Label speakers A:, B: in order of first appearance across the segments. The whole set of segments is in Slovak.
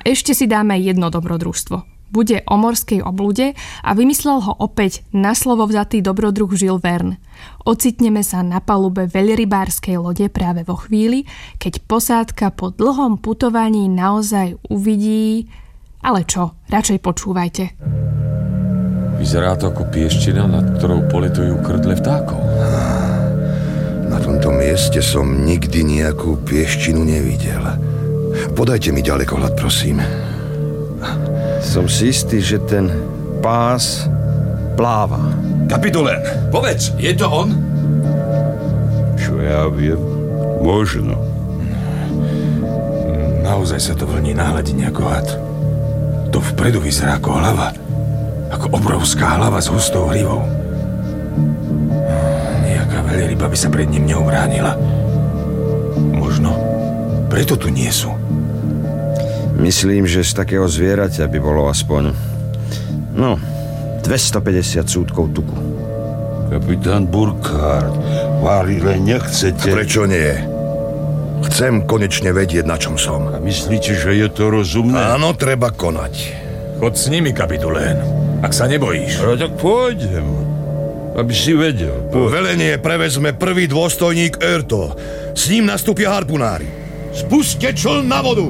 A: ešte si dáme jedno dobrodružstvo. Bude o morskej oblúde a vymyslel ho opäť na slovo vzatý dobrodruh Jules Verne. Ocitneme sa na palube veľrybárskej lode práve vo chvíli, keď posádka po dlhom putovaní naozaj uvidí... Ale čo, radšej počúvajte.
B: Vyzerá to ako pieština, nad ktorou poletujú krdle vtákov.
C: Na tomto mieste som nikdy nejakú pieštinu nevidel. Podajte mi ďalekohľad, prosím.
D: Som si istý, že ten pás pláva.
E: Kapitulén, povedz, je to on?
F: Čo ja viem, možno.
E: Naozaj sa to vlní náhľadiť ako had. To vpredu vyzerá ako hlava. Ako obrovská hlava s hustou hlivou. Nejaká veľryba by sa pred ním neubránila. Možno preto tu nie sú.
D: Myslím, že z takého zvieraťa by bolo aspoň 250 súdkov tuku.
F: Kapitán Burkhardt, várile nechcete...
C: A prečo nie? Chcem konečne vedieť, na čom som.
F: A myslíte, že je to rozumné?
C: Áno, treba konať.
E: Chod s nimi, kapitulén, ak sa nebojíš.
F: No tak pôjdem, aby si vedel.
C: Velenie prevezme prvý dôstojník Erto. S ním nastúpia harpunári. Spuste čln na vodu!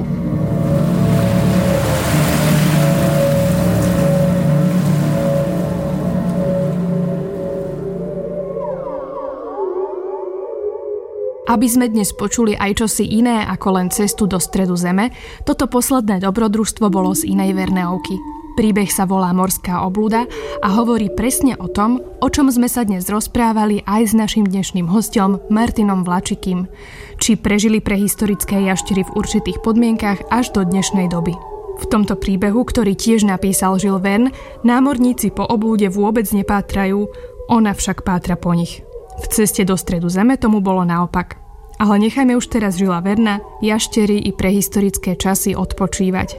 A: Aby sme dnes počuli aj čosi iné ako len cestu do stredu zeme, toto posledné dobrodružstvo bolo z inej Verneovky. Príbeh sa volá Morská oblúda a hovorí presne o tom, o čom sme sa dnes rozprávali aj s naším dnešným hosťom Martinom Vlačikým. Či prežili prehistorické jaštery v určitých podmienkach až do dnešnej doby. V tomto príbehu, ktorý tiež napísal Jules Verne, námorníci po oblúde vôbec nepátrajú, ona však pátra po nich. V ceste do stredu zeme tomu bolo naopak. Ale nechajme už teraz Julesa Verna, jaštery i prehistorické časy odpočívať.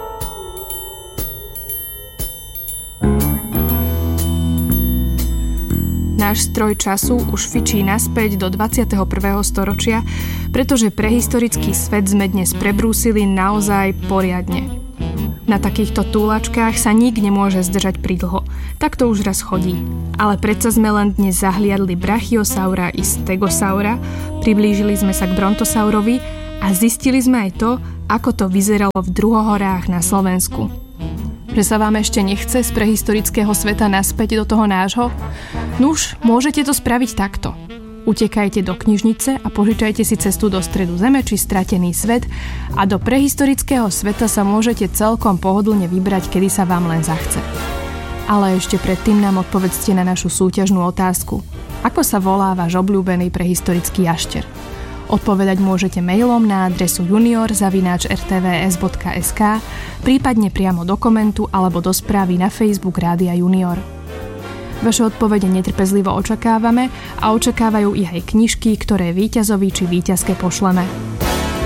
A: Náš stroj času už fičí naspäť do 21. storočia, pretože prehistorický svet sme dnes prebrúsili naozaj poriadne. Na takýchto túlačkách sa nik nemôže zdržať pridlho. Tak to už raz chodí. Ale predsa sme len dnes zahliadli brachiosaura i stegosaura, priblížili sme sa k brontosaurovi a zistili sme aj to, ako to vyzeralo v druhohorách na Slovensku. Že sa vám ešte nechce z prehistorického sveta naspäť do toho nášho? Nuž, môžete to spraviť takto. Utekajte do knižnice a požičajte si cestu do stredu zeme či stratený svet a do prehistorického sveta sa môžete celkom pohodlne vybrať, kedy sa vám len zachce. Ale ešte predtým nám odpovedzte na našu súťažnú otázku. Ako sa volá váš obľúbený prehistorický jašter? Odpovedať môžete mailom na adresu junior@rtvs.sk, prípadne priamo do komentu alebo do správy na Facebook Rádia Junior. Vaše odpovede netrpezlivo očakávame a očakávajú ich aj knižky, ktoré víťazovi či víťazke pošleme.